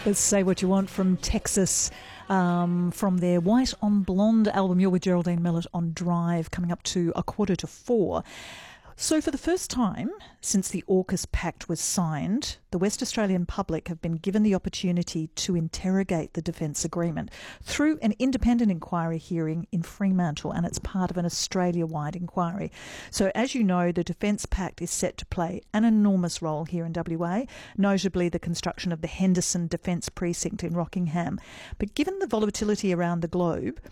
Let's Say What You Want from Texas, from their White on Blonde album. You're with Geraldine Millett on Drive, coming up to 3:45. So for the first time since the AUKUS Pact was signed, the West Australian public have been given the opportunity to interrogate the Defence Agreement through an independent inquiry hearing in Fremantle, and it's part of an Australia-wide inquiry. So as you know, the Defence Pact is set to play an enormous role here in WA, notably the construction of the Henderson Defence Precinct in Rockingham. But given the volatility around the globe,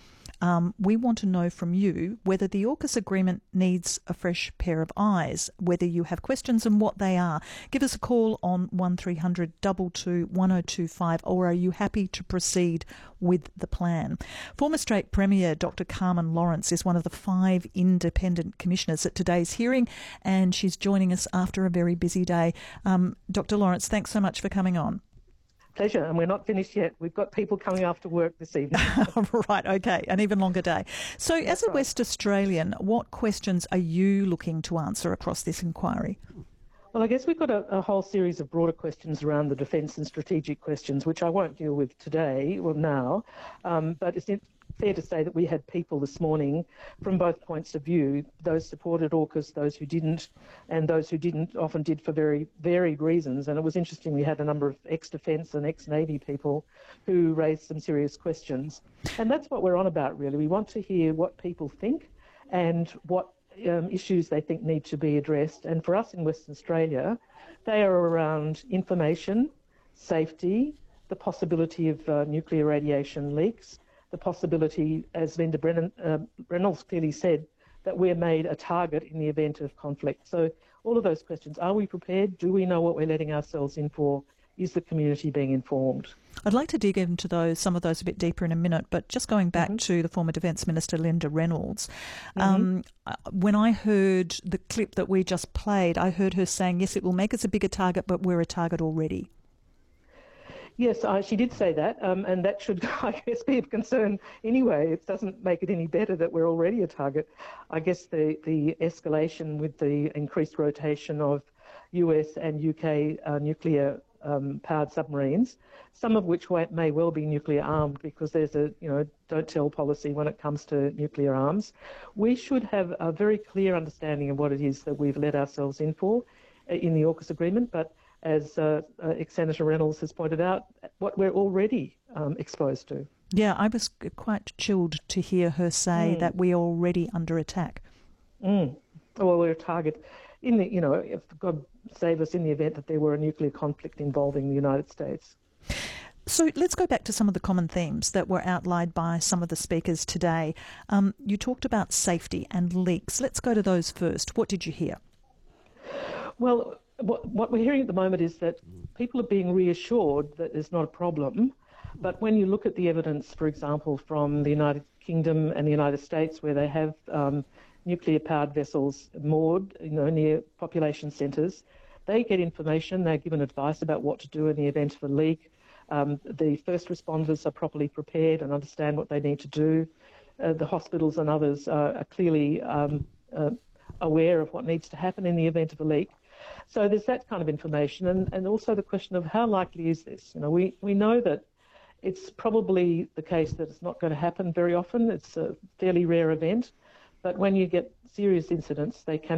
we want to know from you whether the AUKUS agreement needs a fresh pair of eyes, whether you have questions and what they are. Give us a call on 1300 22 1025, or are you happy to proceed with the plan? Former State Premier Dr. Carmen Lawrence is one of the 5 independent commissioners at today's hearing, and she's joining us after a very busy day. Dr. Lawrence, thanks so much for coming on. Pleasure, and we're not finished yet. We've got people coming after work this evening. Right, okay, an even longer day. So as a West Australian, what questions are you looking to answer across this inquiry? Well, I guess we've got a whole series of broader questions around the defence and strategic questions, which I won't deal with today or now, but it's fair to say that we had people this morning from both points of view, those supported AUKUS, those who didn't, and those who didn't often did for very varied reasons. And it was interesting, we had a number of ex-Defence and ex-Navy people who raised some serious questions. And that's what we're on about, really. We want to hear what people think and what issues they think need to be addressed. And for us in Western Australia, they are around information, safety, the possibility of nuclear radiation leaks, the possibility, as Linda Reynolds clearly said, that we're made a target in the event of conflict. So all of those questions, are we prepared? Do we know what we're letting ourselves in for? Is the community being informed? I'd like to dig into some of those a bit deeper in a minute, but just going back to the former Defence Minister, Linda Reynolds, when I heard the clip that we just played, I heard her saying, yes, it will make us a bigger target, but we're a target already. Yes, she did say that, and that should, I guess, be of concern anyway. It doesn't make it any better that we're already a target. I guess the escalation with the increased rotation of US and UK nuclear-powered submarines, some of which may well be nuclear-armed because there's a, don't-tell policy when it comes to nuclear arms. We should have a very clear understanding of what it is that we've let ourselves in for in the AUKUS agreement, but as ex-Senator Reynolds has pointed out, what we're already exposed to. Yeah, I was quite chilled to hear her say that we're already under attack. Well, we're a target in the, if God save us, in the event that there were a nuclear conflict involving the United States. So let's go back to some of the common themes that were outlined by some of the speakers today. You talked about safety and leaks. Let's go to those first. What did you hear? Well, what we're hearing at the moment is that people are being reassured that there's not a problem, but when you look at the evidence, for example, from the United Kingdom and the United States, where they have nuclear-powered vessels moored, near population centres, they get information, they're given advice about what to do in the event of a leak. The first responders are properly prepared and understand what they need to do. The hospitals and others are clearly aware of what needs to happen in the event of a leak. So there's that kind of information, and also the question of how likely is this? We know that it's probably the case that it's not going to happen very often. It's a fairly rare event, but when you get serious incidents, they can